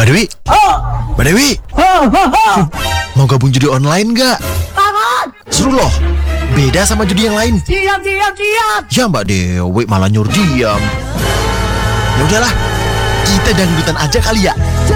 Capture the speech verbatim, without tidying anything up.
Dewi, Oh, Mbak Dewi, oh, oh, oh. mau gabung judi online nggak? Banget. Seru loh, beda sama judi yang lain. Diam, diam, diam. Ya Mbak Dewi malah nyuruh diam. Ya udahlah, kita dangdutan aja kali ya.